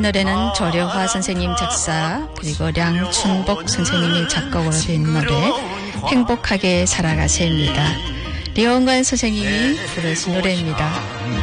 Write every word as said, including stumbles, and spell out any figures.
노래는 조려화 선생님 작사 그리고 량춘복 선생님이 작곡으로 된 노래 행복하게 살아가세입니다. 류원관 선생님이 부르신 노래입니다.